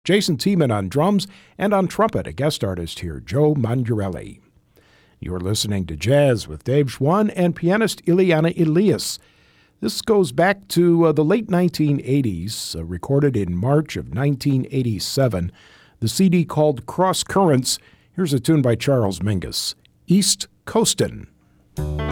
Jason Tiemann on drums, and on trumpet, a guest artist here, Joe Mangiarelli. You're listening to Jazz with Dave Schwann and pianist Ileana Elias. This goes back to the late 1980s, recorded in March of 1987. The CD called Cross Currents. Here's a tune by Charles Mingus, East Coastin'.